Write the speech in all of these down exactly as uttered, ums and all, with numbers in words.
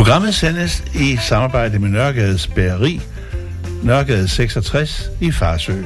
Programmet sendes i samarbejde med Nørregades Bageri, Nørregade seksogtres i Farsø.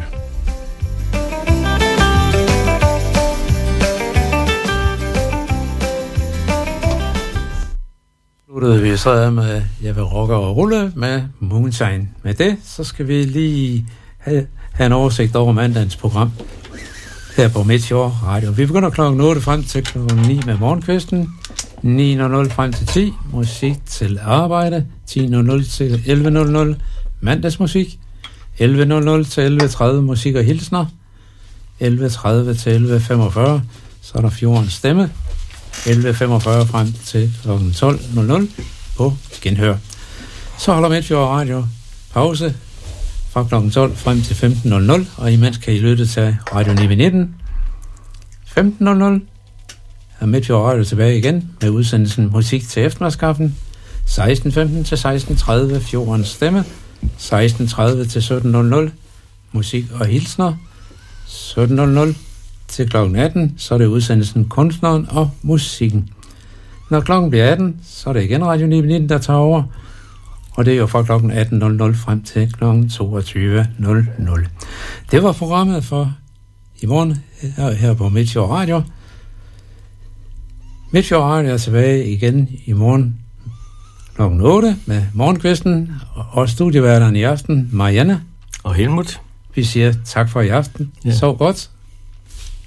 Sluttede vi så med Jeg vil rokke og rulle med Moonshine. Med det, så skal vi lige have, have en oversigt over mandagens program her på Meteor Radio. Vi begynder klokken otte frem til klokken ni med morgenkvisten. ni nul nul frem til ti, musik til arbejde. ti nul nul til elleve nul nul, mandagsmusik. elleve nul nul til elleve tredive, musik og hilsner. elleve tredive til elleve femogfyrre, så er der Fjordens Stemme. elleve femogfyrre frem til klokken tolv nul nul på genhør. Så holder Midtfjord Radio pause fra klokken tolv frem til femten nul nul, og imens kan I lytte til Radio ni nitten. femten nul nul er Midtfjord Radio tilbage igen med udsendelsen Musik til eftermidagskaffen. seksten femten til seksten tredive Fjordens Stemme. seksten tredive til sytten nul nul musik og hilsner. sytten nul nul til klokken atten, så er det udsendelsen Kunstneren og Musikken. Når klokken bliver atten, så er det igen Radio ni nitten, der tager over. Og det er jo fra klokken atten nul nul frem til klokken toogtyve nul nul. Det var programmet for i morgen her, her på Midtfjord Radio. Midtfjord Radio er tilbage igen i morgen klokken otte med morgenkvisten og studieværteren i aften, Marianne og Helmut. Vi siger tak for i aften. Ja. Sov godt.